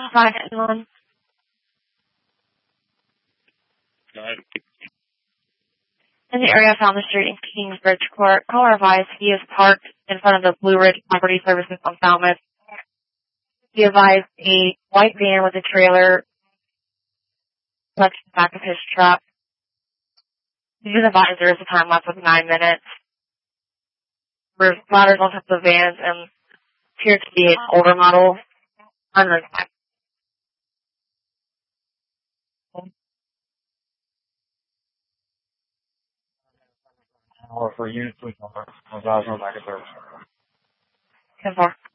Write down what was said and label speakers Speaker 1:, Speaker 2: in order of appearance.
Speaker 1: 5-1. In the area found the street in Kingsbridge Court. Caller advised he is parked in front of the Blue Ridge Property Services on Falmouth. He advised a white van with a trailer left in the back of his truck. He was advised there is a time lapse of 9 minutes. There's ladders on top of the vans and appears to be an older model.
Speaker 2: Or for unit 3 number. I was on back at 30.
Speaker 1: 10-4.